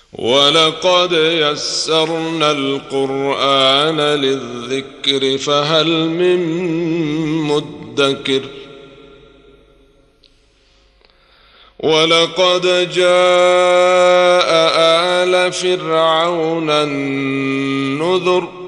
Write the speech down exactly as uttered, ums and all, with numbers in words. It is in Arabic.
ولقد يسرنا القرآن للذكر فهل من مدكر ولقد جاء آل فرعون النذر